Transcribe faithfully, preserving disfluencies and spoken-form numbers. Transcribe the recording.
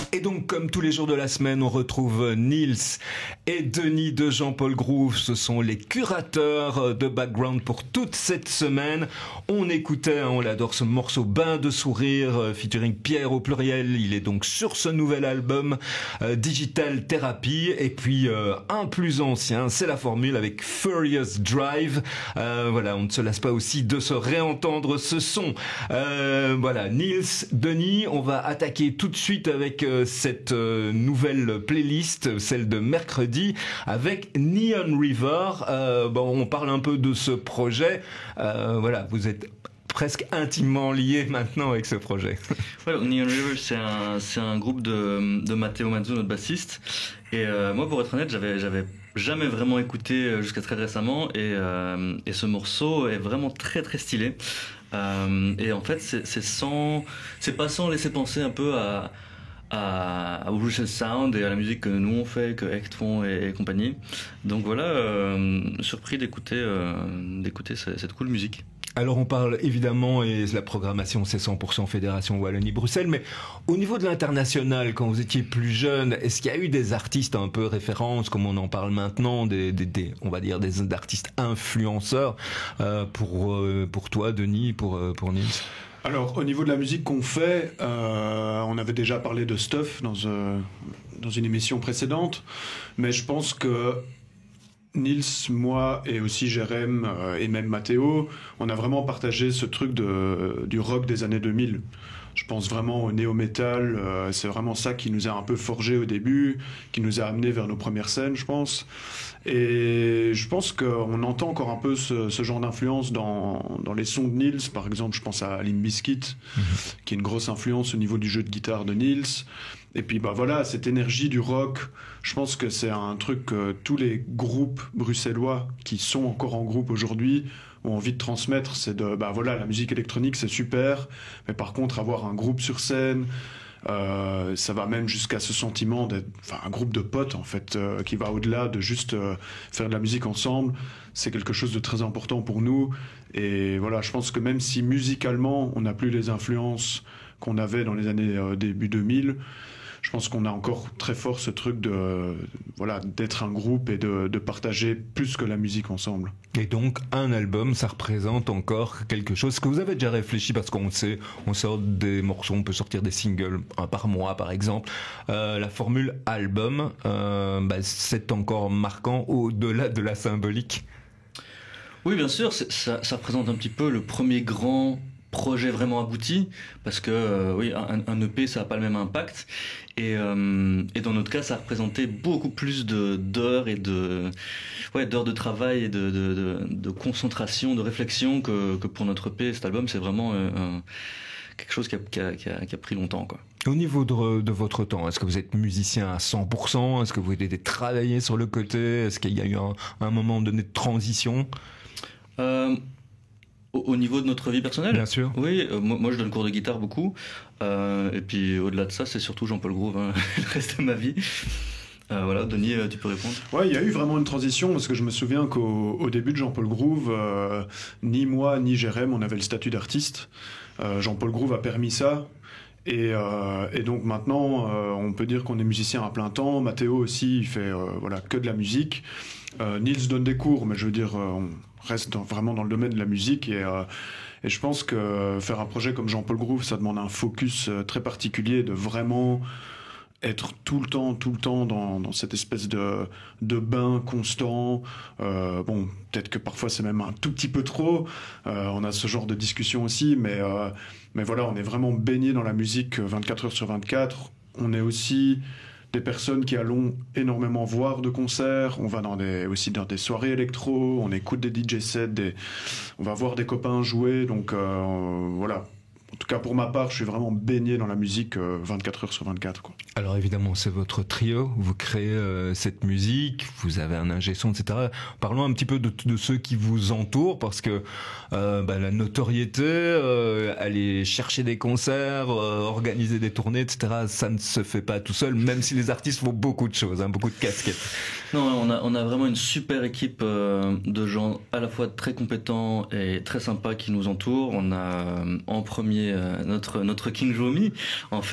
Et donc, comme tous les jours de la semaine, on retrouve Nils et Denis de Jean-Paul Groove. Ce sont les curateurs de background pour toute cette semaine. On écoutait, on l'adore, ce morceau Bain de sourire, featuring Pierre au pluriel. Il est donc sur ce nouvel album euh, Digital Therapy. Et puis, euh, un plus ancien, c'est la formule avec Furious Drive. Euh, voilà, on ne se lasse pas aussi de se réentendre ce son. Euh, voilà, Nils, Denis, on va attaquer tout de suite avec euh, cette euh, nouvelle playlist, celle de mercredi, avec Neon River. Euh, bon, on parle un peu de ce projet. Euh, voilà, vous êtes presque intimement liés maintenant avec ce projet. Ouais, Neon River, c'est un, c'est un groupe de, de Matteo Mazzo, notre bassiste. Et euh, moi, pour être honnête, j'avais, j'avais jamais vraiment écouté jusqu'à très récemment. Et, euh, et ce morceau est vraiment très très stylé. Euh, et en fait, c'est, c'est sans, c'est pas sans laisser penser un peu à à, au Bruxelles Sound et à la musique que nous on fait, que Hecht font et, et compagnie. Donc voilà, euh, surpris d'écouter, euh, d'écouter cette, cette cool musique. Alors on parle évidemment, et la programmation c'est cent pour cent Fédération Wallonie-Bruxelles, mais au niveau de l'international, quand vous étiez plus jeune, est-ce qu'il y a eu des artistes un peu références, comme on en parle maintenant, des, des, des on va dire des artistes influenceurs euh, pour, euh, pour toi Denis, pour, euh, pour Nils? Alors, au niveau de la musique qu'on fait, euh, on avait déjà parlé de Stuff dans, euh, dans une émission précédente, mais je pense que Nils, moi et aussi Jérém euh, et même Matteo, on a vraiment partagé ce truc de, du rock des années deux mille. Je pense vraiment au néo-metal, euh, c'est vraiment ça qui nous a un peu forgé au début, qui nous a amené vers nos premières scènes, je pense. Et je pense qu'on entend encore un peu ce, ce genre d'influence dans, dans les sons de Nils. Par exemple, je pense à Limp Bizkit, mmh. qui est une grosse influence au niveau du jeu de guitare de Nils. Et puis bah voilà, cette énergie du rock, je pense que c'est un truc que tous les groupes bruxellois qui sont encore en groupe aujourd'hui ont envie de transmettre. C'est de bah voilà, la musique électronique c'est super, mais par contre avoir un groupe sur scène, euh, ça va même jusqu'à ce sentiment d'être, enfin un groupe de potes en fait, euh, qui va au-delà de juste euh, faire de la musique ensemble. C'est quelque chose de très important pour nous. Et voilà, je pense que même si musicalement on n'a plus les influences qu'on avait dans les années euh, début deux mille, je pense qu'on a encore très fort ce truc de voilà d'être un groupe et de, de partager plus que la musique ensemble. Et donc un album, ça représente encore quelque chose. Est-ce que vous avez déjà réfléchi, parce qu'on sait, on sort des morceaux, on peut sortir des singles un par mois par exemple. Euh, la formule album, euh, bah, c'est encore marquant au-delà de la symbolique. Oui, bien sûr, c'est, ça, ça représente un petit peu le premier grand projet vraiment abouti, parce que euh, oui, un, un E P ça n'a pas le même impact, et, euh, et dans notre cas ça représentait beaucoup plus de d'heures et de ouais d'heures de travail et de, de, de, de concentration, de réflexion que, que pour notre E P. Cet album c'est vraiment euh, un, quelque chose qui a, qui, a, qui, a, qui a pris longtemps quoi. Au niveau de, de votre temps, est-ce que vous êtes musicien à cent pour cent? Est-ce que vous avez travaillé sur le côté? Est-ce qu'il y a eu un, un moment donné de transition? euh, Au niveau de notre vie personnelle, bien sûr. Oui, euh, moi, moi je donne cours de guitare beaucoup, euh, et puis au-delà de ça, c'est surtout Jean-Paul Groove, hein, le reste de ma vie. Euh, voilà, Denis, euh, tu peux répondre. Ouais, il y a eu vraiment une transition, parce que je me souviens qu'au au début de Jean-Paul Groove, euh, ni moi ni Jérém, on avait le statut d'artiste. Euh, Jean-Paul Groove a permis ça. Et, euh, et donc maintenant, euh, on peut dire qu'on est musicien à plein temps. Matteo aussi, il fait euh, voilà, que de la musique. Euh, Nils donne des cours, mais je veux dire, euh, on reste dans, vraiment dans le domaine de la musique. Et, euh, et je pense que faire un projet comme Jean-Paul Groove, ça demande un focus euh, très particulier, de vraiment être tout le temps, tout le temps dans, dans cette espèce de, de bain constant. Euh, bon, peut-être que parfois c'est même un tout petit peu trop. Euh, on a ce genre de discussion aussi, mais, euh, mais voilà, on est vraiment baigné dans la musique vingt-quatre heures sur vingt-quatre. On est aussi des personnes qui allons énormément voir de concerts. On va dans des, aussi dans des soirées électro, on écoute des D J sets, des, on va voir des copains jouer. Donc euh, voilà. En tout cas, pour ma part, je suis vraiment baigné dans la musique euh, vingt-quatre heures sur vingt-quatre, quoi. Alors évidemment, c'est votre trio, vous créez euh, cette musique, vous avez un ingé son, et cetera. Parlons un petit peu de, de ceux qui vous entourent, parce que euh, bah, la notoriété, euh, aller chercher des concerts, euh, organiser des tournées, et cetera, ça ne se fait pas tout seul, même si les artistes font beaucoup de choses, hein, beaucoup de casquettes. Non, on a, on a vraiment une super équipe euh, de gens à la fois très compétents et très sympas qui nous entourent. On a euh, en premier euh, notre, notre King Jomi, en fait.